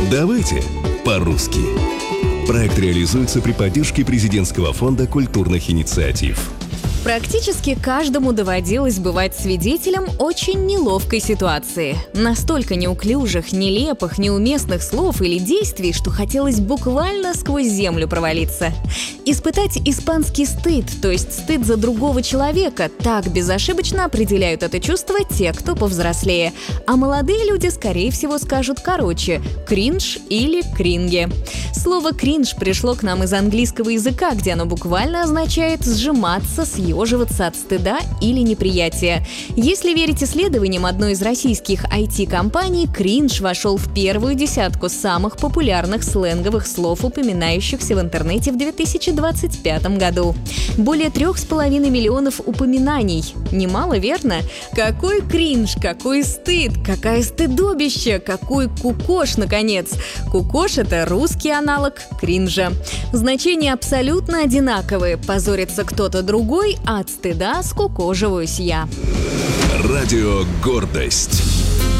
Давайте по-русски. Проект реализуется при поддержке Президентского фонда культурных инициатив. Практически каждому доводилось бывать свидетелем очень неловкой ситуации. Настолько неуклюжих, нелепых, неуместных слов или действий, что хотелось буквально сквозь землю провалиться. Испытать испанский стыд, то есть стыд за другого человека, так безошибочно определяют это чувство те, кто повзрослее. А молодые люди, скорее всего, скажут короче – кринж или кринги. Слово «кринж» пришло к нам из английского языка, где оно буквально означает «сжиматься», съеживаться от стыда или неприятия. Если верить исследованиям одной из российских IT-компаний, кринж вошел в первую десятку самых популярных сленговых слов, упоминающихся в интернете в 2025 году. Более 3,5 миллионов упоминаний. Немало, верно? Какой кринж, какой стыд, какая стыдобище, какой кукош, наконец. Кукош — это русский аналог кринжа. Значения абсолютно одинаковые. Позорится кто-то другой, а от стыда скукоживаюсь я. Радио «Гордость».